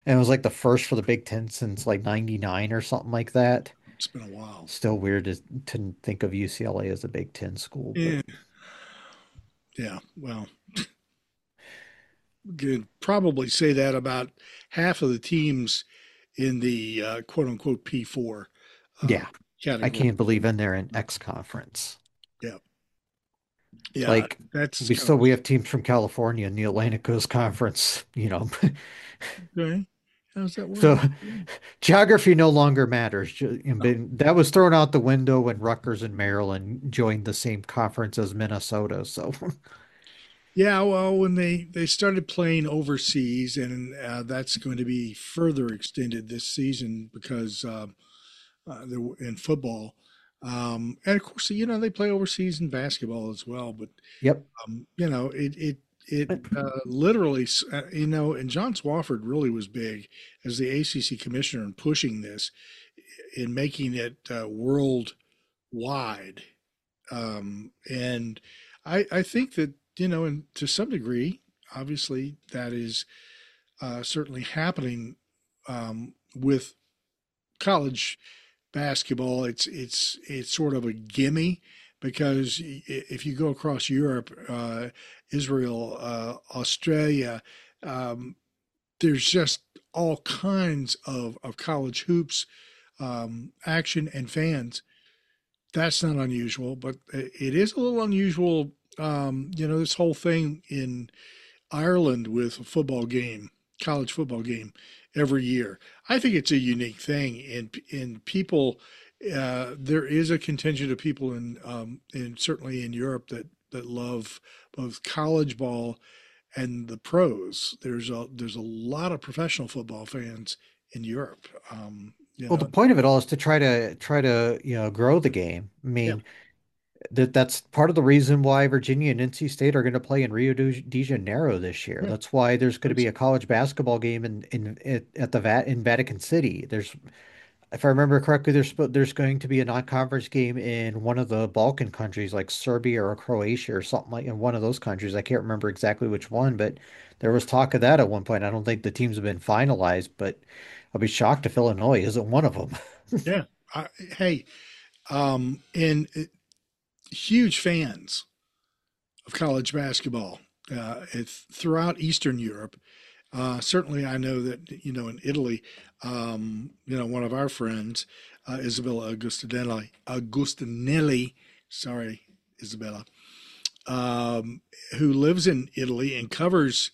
And it was like the first for the Big Ten since like 99 or something like that. It's been a while. Still weird to think of UCLA as a Big Ten school, but Yeah, yeah. Well, could probably say that about half of the teams in the quote unquote P4 uh, yeah, I category. can't believe in there in X conference. Yeah, yeah. Like That's we kind still of we have teams from California in the Atlantic Coast Conference, you know. okay. How does that work? So geography no longer matters. That was thrown out the window when Rutgers and Maryland joined the same conference as Minnesota. So Yeah, well, when they started playing overseas, and that's going to be further extended this season because they're in football, and of course, they play overseas in basketball as well. But yep. it literally, and John Swofford really was big as the ACC commissioner in pushing this, in making it worldwide. And I think that, and to some degree, obviously, that is certainly happening with college basketball. It's sort of a gimme because if you go across Europe, Israel, Australia, um, there's just all kinds of college hoops action and fans. That's not unusual, but it is a little unusual. This whole thing in Ireland with a football game, college football game every year. I think it's a unique thing, and people. There is a contingent of people in certainly in Europe that love both college ball and the pros. There's a lot of professional football fans in Europe. Well, the point of it all is to try to grow the game. I Yeah, mean, that's part of the reason why Virginia and NC State are going to play in Rio de Janeiro this year. yeah, That's why there's going to be that's a college basketball game at the Vatican City. There's If I remember correctly, there's going to be a non-conference game in one of the Balkan countries, like Serbia or Croatia or something like in one of those countries. I can't remember exactly which one, but there was talk of that at one point. I don't think the teams have been finalized, but I'll be shocked if Illinois isn't one of them. yeah. Hey, and huge fans of college basketball. It's throughout Eastern Europe. Certainly, I know that in Italy, one of our friends, Isabella Agustinelli, sorry, Isabella, um, who lives in Italy and covers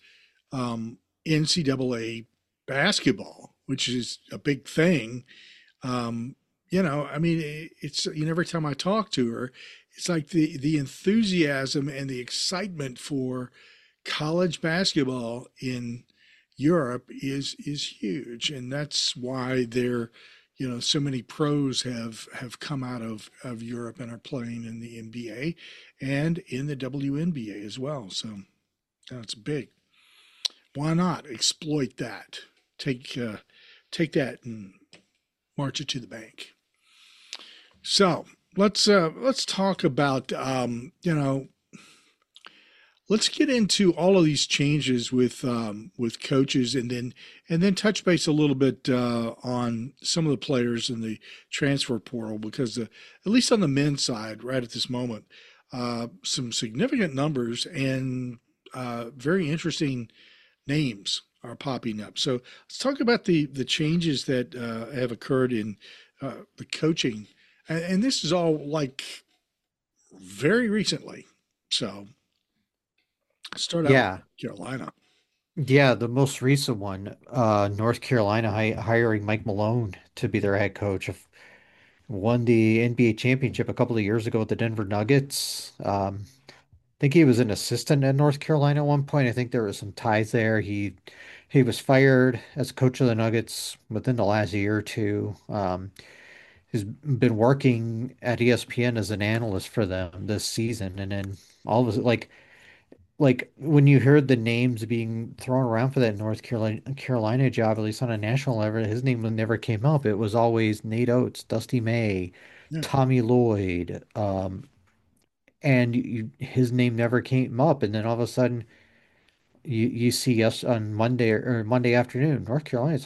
NCAA basketball, which is a big thing. I mean, it's every time I talk to her, it's like the enthusiasm and the excitement for college basketball in Europe is huge, and that's why so many pros have come out of Europe and are playing in the NBA and in the WNBA as well. So that's big. Why not exploit that? Take take that and march it to the bank. So let's talk about let's get into all of these changes with coaches, and then touch base a little bit on some of the players in the transfer portal because at least on the men's side, right at this moment, some significant numbers and very interesting names are popping up. So let's talk about the changes that have occurred in the coaching, and this is all like very recently. So start out with Yeah. Carolina. Yeah, the most recent one, North Carolina hiring Mike Malone to be their head coach. Won the NBA championship a couple of years ago with the Denver Nuggets. I think he was an assistant at North Carolina at one point. I think there was some ties there. He was fired as coach of the Nuggets within the last year or two. He's been working at ESPN as an analyst for them this season, and then all of a like when you heard the names being thrown around for that North Carolina job, at least on a national level, his name never came up. It was always Nate Oates, Dusty May, Yeah. Tommy Lloyd, and his name never came up. And then all of a sudden, you see us on Monday or Monday afternoon, North Carolina's